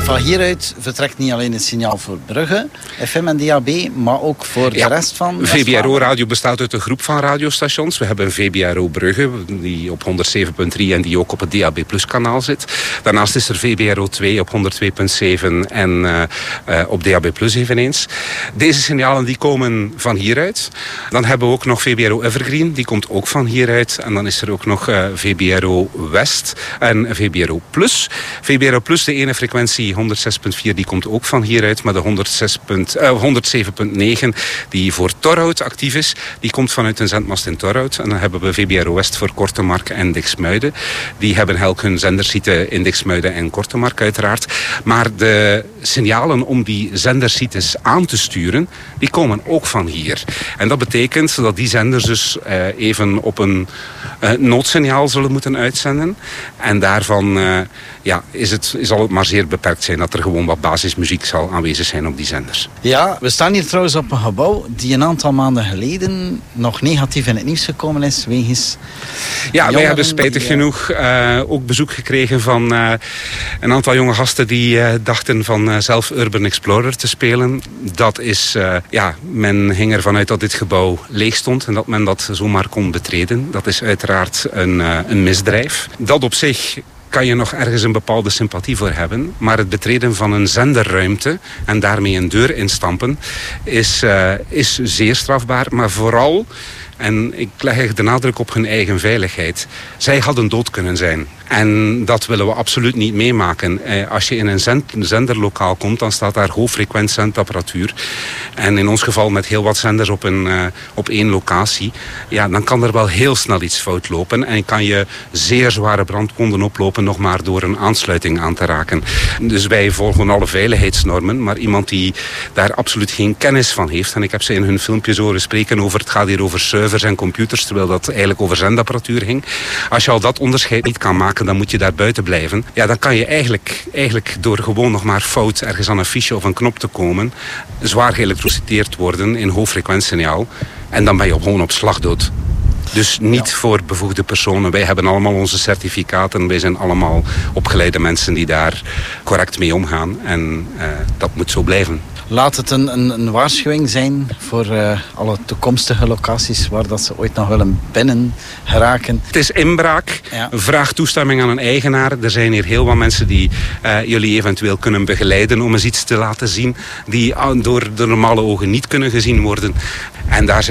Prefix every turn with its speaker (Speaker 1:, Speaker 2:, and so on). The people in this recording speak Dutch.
Speaker 1: Van hieruit vertrekt niet alleen het signaal voor Brugge, FM en DAB, maar ook voor de rest van
Speaker 2: VBRO-radio bestaat uit een groep van radiostations. We hebben VBRO Brugge, die op 107.3 en die ook op het DAB Plus kanaal zit. Daarnaast is er VBRO 2 op 102.7 en op DAB Plus eveneens. Deze signalen die komen van hieruit. Dan hebben we ook nog VBRO Evergreen, die komt ook van hieruit. En dan is er ook nog VBRO West en VBRO Plus. VBRO Plus, de ene frequentie 106.4, die komt ook van hieruit. Maar de 107.9, die voor Torhout actief is, die komt vanuit een zendmast in Torhout. En dan hebben we VBRO West voor Kortemark en Dixmuiden. Die hebben elk hun zendersites in Dixmuiden en Kortemark uiteraard. Maar de signalen om die zendersites aan te sturen, die komen ook van hier. En dat betekent dat die zenders dus even op een noodsignaal zullen moeten uitzenden. En daarvan zal het maar zeer beperkt zijn dat er gewoon wat basismuziek zal aanwezig zijn op die zenders.
Speaker 1: Ja, we staan hier trouwens op een gebouw die een aantal maanden geleden nog negatief in het nieuws gekomen is wegens...
Speaker 2: Ja, wij hebben spijtig genoeg ook bezoek gekregen van een aantal jonge gasten die dachten van zelf Urban Explorer te spelen. Dat is, men ging ervan uit dat dit gebouw leeg stond en dat men dat zomaar kon betreden. Dat is uiteraard een misdrijf. Dat op zich kan je nog ergens een bepaalde sympathie voor hebben. Maar het betreden van een zenderruimte en daarmee een deur instampen is zeer strafbaar. Maar vooral, en ik leg echt de nadruk op hun eigen veiligheid, zij hadden dood kunnen zijn. En dat willen we absoluut niet meemaken. Als je in een zenderlokaal komt, dan staat daar hoogfrequent zendapparatuur. En in ons geval met heel wat zenders op één locatie. Ja, dan kan er wel heel snel iets fout lopen. En kan je zeer zware brandwonden oplopen nog maar door een aansluiting aan te raken. Dus wij volgen alle veiligheidsnormen. Maar iemand die daar absoluut geen kennis van heeft. En ik heb ze in hun filmpjes horen spreken over, het gaat hier over servers en computers. Terwijl dat eigenlijk over zendapparatuur ging. Als je al dat onderscheid niet kan maken, dan moet je daar buiten blijven. Ja, dan kan je eigenlijk door gewoon nog maar fout ergens aan een fiche of een knop te komen, zwaar geëlektrociteerd worden in hoogfrequentiesignaal. En dan ben je gewoon op slag dood. Dus niet voor bevoegde personen. Wij hebben allemaal onze certificaten. Wij zijn allemaal opgeleide mensen die daar correct mee omgaan. En dat moet zo blijven.
Speaker 1: Laat het een waarschuwing zijn voor alle toekomstige locaties waar dat ze ooit nog willen binnen geraken.
Speaker 2: Het is inbraak. Ja. Vraag toestemming aan een eigenaar. Er zijn hier heel wat mensen die jullie eventueel kunnen begeleiden om eens iets te laten zien die door de normale ogen niet kunnen gezien worden. En daar zijn